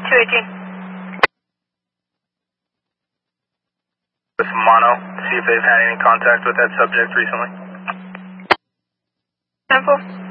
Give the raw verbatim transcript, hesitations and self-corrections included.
two eighteen. With Mono, see if they've had any contact with that subject recently. ten four.